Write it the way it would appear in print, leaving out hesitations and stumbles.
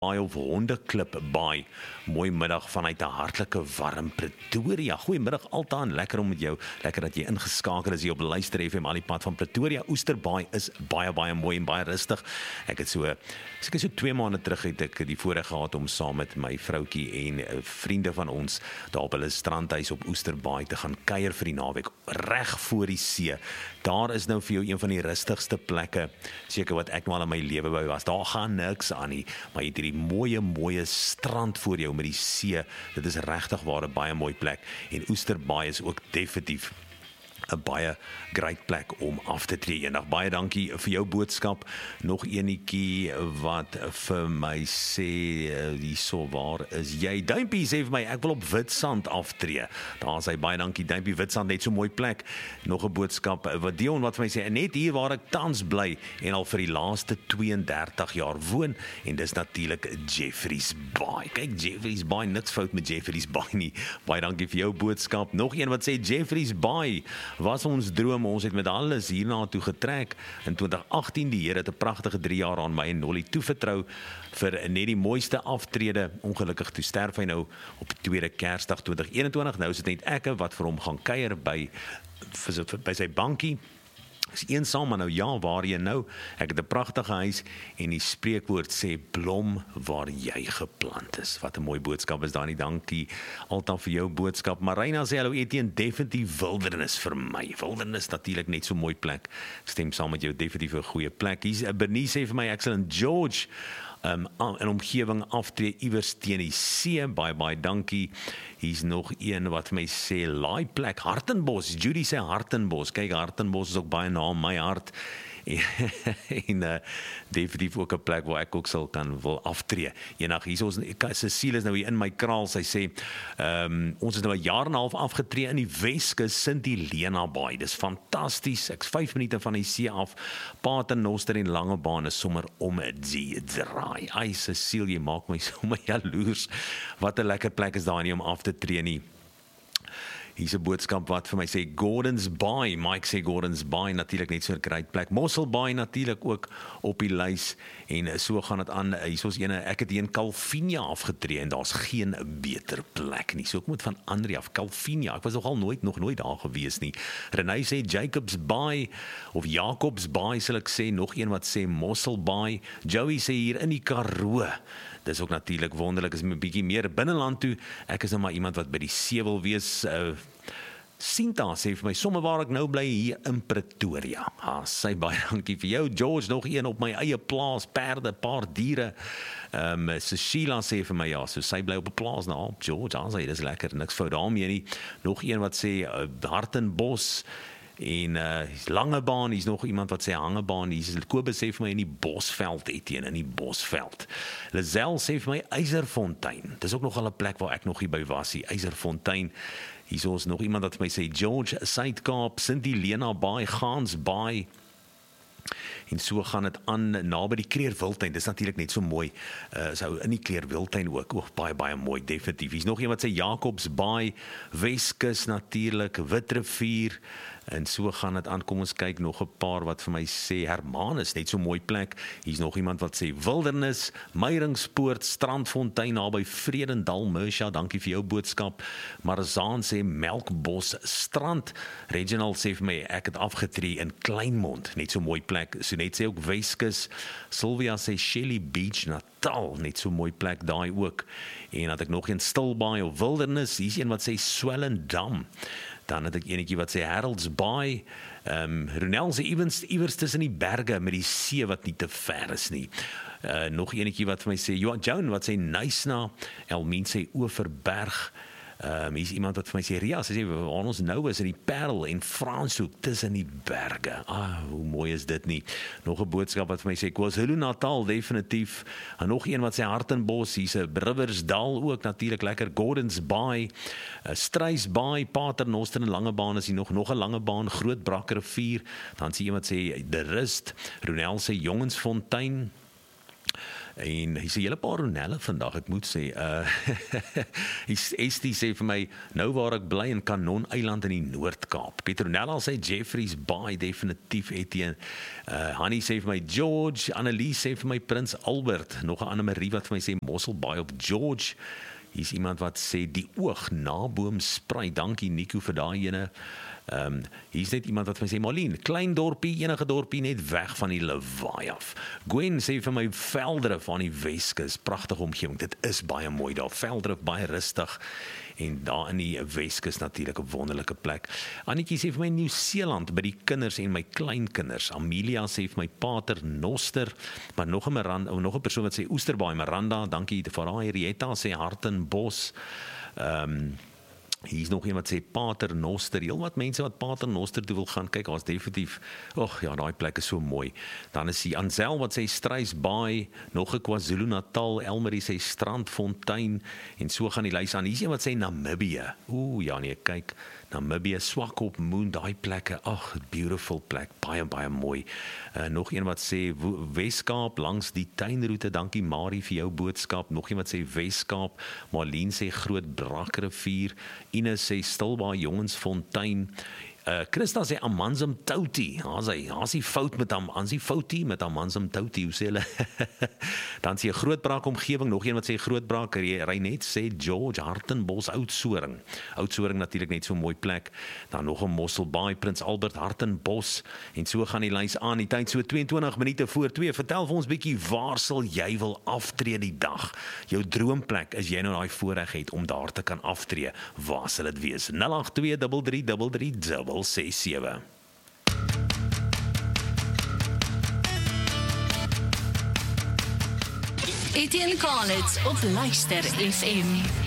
Baai of Hondeklip Baai. Mooi middag vanuit 'n hartlike warm Pretoria. Goeiemiddag altaan, lekker om met jou, lekker dat jy ingeskakel is hier op Luister FM al die pad van Pretoria. Oesterbaai is baie mooi en baie rustig. Ek het so 2 maande terug het ek die voorreg gehad om saam met my vroutjie en vriende van ons daar op hulle strandhuis op Oesterbaai te gaan kuier vir die naweek, reg voor die see. Daar is nou vir jou een van die rustigste plekke, seker wat ek nou al in my lewe by was. Daar gaan niks aan nie, maar jy het hierdie mooie strand voor jou met die see. Dit is regtig waar 'n baie mooi plek en Oesterbaai is ook definitief 'n baie great plek om af te tree eendag. Baie dankie vir jou boodskap. Nog enetjie wat vir my sê, hierso, waar is jy? Duimpie sê vir my, ek wil op Witstrand aftree. Daar sê baie dankie Duimpie, Witstrand net so mooi plek. Nog 'n boodskap wat Dion wat vir my sê, net hier waar ek tans bly en al vir die laaste 32 jaar woon, en dis natuurlik Jeffreys Bay. Kyk, Jeffreys Bay, niks fout met Jeffreys Bay nie. Baie dankie vir jou boodskap. Nog een wat sê, Jeffreys Bay was ons droom, ons het met alles hierna toe getrek. In 2018, die Here het 'n pragtige 3 jaar aan my en Nolly toevertrou vir net die mooiste aftrede. Ongelukkig toe sterf hy nou op tweede Kersdag 2021. Nou is dit net ek wat vir hom gaan kuier by sy bankie. Is eensaam, maar nou ja, waar jy nou? Ek het 'n pragtige huis en die spreekwoord sê blom waar jy geplant is. Wat 'n mooi boodskap is daar nie, dankie Alta vir jou boodskap. Marina sê, hallo Etienne, definitief wildernis vir my. Wildernis natuurlik net so mooi plek. Ek stem saam met jou, definitief 'n goeie plek. Hier's Bernice sê vir my, excellent George, in omgewing aftree iewers teen die see, baie dankie. Hier's nog een wat vir my sê, laai plek, Hartenbos, Judy sê Hartenbos, kyk Hartenbos is ook baie na my hart, en definitief ook 'n plek waar ek ook sal wil aftree. Eendag hier ons Cecile is nou hier in my kraal, sy sê ons is nou 'n jaar en 'n half afgetree in die Weskus Sint Helena Baai. Dis fantasties. Ek's 5 minute van die see af. Paternoster en Langebaan is sommer om die draai. Ai Cecile, jy maak my sommer jaloers. Wat 'n lekker plek is daar nie om af te tree nie. Hier's 'n boodskap wat vir my sê Gordons Bay. Mike sê Gordons Bay natuurlik net so 'n great plek. Mossel Bay natuurlik ook op die lys en so gaan dit aan. Hier's ons ene, ek het hier in Calvinia afgetree en daar's geen beter plek nie. So ek moet van Andrea af Calvinia. Ek was nog nooit daar gewees nie. Renée sê Jacobs Bay of Jacobs Bay sal ek sê. Nog een wat sê Mossel Bay. Joey sê hier in die Karoo. Dis ook natuurlik wonderlik, is 'n bietjie meer binneland toe. Ek is nou maar iemand wat by die see wil wees. Sinta sê vir my, sommer waar ek nou bly hier in Pretoria. Sy baie dankie vir jou. George, nog een op my eie plaas, perde, paar diere. Sheila sê vir my, ja, so sy bly op 'n plaas nou. George, sy, dis lekker, niks fout daarmee nie. Nog een wat sê Hartenbos. En Langebaan, hier's nog iemand wat sê Hangebaan, hier's Kobus sê vir my in die Bosveld, Etienne, in die Bosveld. Lazelle sê vir my Yserfontein, dis ook nog al 'n plek waar ek nog hier by was, die Yserfontein. Hier's ons nog iemand wat vir my sê George, Suid-Kaap, Sint Helena Baai, Gans Baai. En so gaan dit aan naby die Kleerwiltuin. Dis natuurlik net so mooi. So in die Kleerwiltuin ook baie mooi, definitief. Hier's nog een wat sê Jacobs Baai, Weskus natuurlik, Witrivier. En so gaan dit aan. Kom ons kyk nog 'n paar wat vir my sê Hermanus, net so mooi plek. Hier's nog iemand wat sê Wildernis, Meyringspoort, Strandfontein naby Vredendal, Mersha, dankie vir jou boodskap. Marzaan sê Melkbos Strand. Reginald sê vir my ek het afgetree in Kleinmond, net so mooi plek. So net sê ook Weskus. Sylvia sê Shelly Beach, Natal, net so mooi plek daai ook. En dan het ek nog een Stilbaai of Wildernis. Hier's een wat sê Swellendam. Dan het ek enetjie wat sê Harold's Bay. Ronel sê iewers tussen die berge met die see wat nie te ver is nie. Nog enetjie wat vir my sê Joan wat sê Nysna. Elmien sê Oeverberg. Hier's iemand wat vir my sê Ria, sy sê waar ons nou is in die Parel en Franshoek tussen die berge. Hoe mooi is dit nie. Nog 'n boodskap wat vir my sê KwaZulu-Natal definitief. En nog een wat sê Hartenbos, hier's 'n Riversdal ook natuurlik lekker, Gordons Bay, Struys Bay, Paternoster en Langebaan is hier nog 'n Langebaan, Groot Brakrivier. Dan sien jy wat sê De Rust. Ronel sê Jongensfontein. En hy sê, julle paar Ronelle vandag, ek moet sê, Estie sê vir my, nou waar ek bly in Kanon Eiland in die Noord-Kaap. Petronella sê Jeffreys Bay, definitief Etienne. Hannie sê vir my George, Annelies sê vir my Prins Albert, nog 'n Anne-Marie wat vir my sê Mossel Bay op George. Hier is iemand wat sê die oog naboom sprei. Dankie Nico vir daai ene. Hier is net iemand wat vir my sê Marlene, klein dorpie, enige dorpie net weg van die lawaai af. Gwen sê vir my Veldrif aan die Weskus, pragtige omgewing. Dit is baie mooi daar. Veldrif baie rustig. En daar in die Weskus natuurlik 'n wonderlike plek. Annetjie sê vir my Nieu-Seeland by die kinders en my kleinkinders. Amelia sê vir my Pater Noster, maar nog 'n persoon wat sê Oesterbaai Miranda, dankie vir daai. Rietta sê Hartenbos. Hier is nog iemand wat sê Pater Noster. Heel wat mense wat Pater Noster toe wil gaan kyk, daar's definitief. Ja, daai plek is so mooi. Dan is die Ansel wat sê Struisbaai, nog 'n KwaZulu-Natal, Elmarie sê Strandfontein en so gaan die lys aan. Hier is een wat sê Namibië. Ja nee, kyk, Namibië, Swakop, Moon, daai plekke. Beautiful plek, baie mooi. Nog een wat sê Weskaap langs die tuinroete. Dankie Marie vir jou boodskap. Nog een wat sê Weskaap. Marlene sê Groot Brakrivier. Ines sê Stilbaai Jongensfontein. Christa sê Amanzim Touti. Daar's die fout met Foutie met Amanzim Touti. Hoe sê hulle? Dan sê Grootbraak omgewing, nog een wat sê Grootbraak, Reinet sê George Hartenbos Oudtshoorn. Oudtshoorn natuurlik net so 'n mooi plek. Dan nog 'n Mossel Bay, Prins Albert Hartenbos en so gaan die lys aan. Die tyd so 22 minute voor 2. Vertel vir ons bietjie, waar sal jy wil aftree die dag? Jou droomplek, as jy nou daai voorreg het om daar te kan aftree. Waar sal dit wees? 0823333 67. Etienne Kalitz op Luister FM.